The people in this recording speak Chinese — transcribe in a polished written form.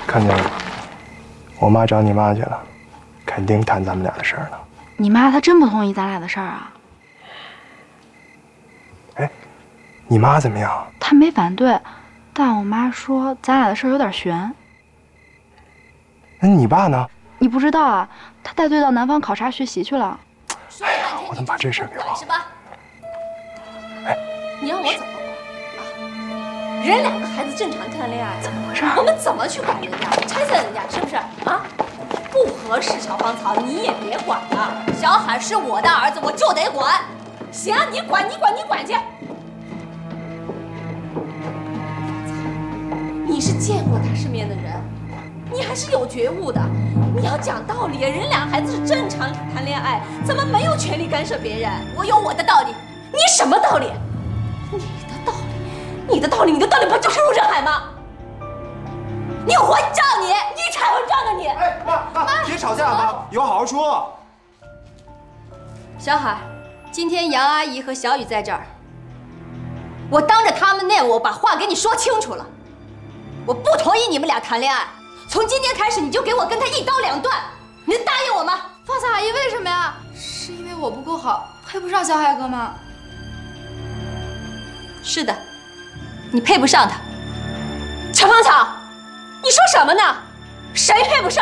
看见了，我妈找你妈去了，肯定谈咱们俩的事儿呢。 你妈她真不同意咱俩的事儿啊？ 哎，你妈怎么样？ 她没反对，但我妈说咱俩的事儿有点悬。 那你爸呢？ 你不知道啊？他带队到南方考察学习去了。 哎呀，我怎么把这事儿给忘了？ 是吧？ 哎， 你让我怎么管啊？人两个孩子正常谈恋爱， 怎么回事？ 我们怎么去管人家？拆散人家是不是啊？不合适，小芳草你也别管了。小海是我的儿子，我就得管。行，你管去。你是见过他世面的人，你还是有觉悟的。你要讲道理，人俩孩子是正常谈恋爱，怎么没有权利干涉别人？我有我的道理，你什么道理？你的道理不就是陆振海吗？你有混账你才混账呢你！ 哎，妈，别吵架，妈，以后好好说。 小海，今天杨阿姨和小雨在这儿，我当着他们面，我把话给你说清楚了。我不同意你们俩谈恋爱，从今天开始你就给我跟他一刀两断，你能答应我吗？ 方草阿姨，为什么呀？是因为我不够好，配不上小海哥吗？ 是的，你配不上他。陈芳草，你说什么呢？谁配不上？